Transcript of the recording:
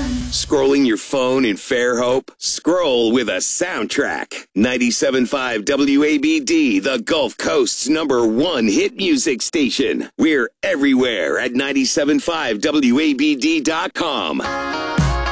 Scrolling your phone in Fairhope? Scroll with a soundtrack. 97.5 WABD, the Gulf Coast's #1 hit music station. We're everywhere at 97.5WABD.com.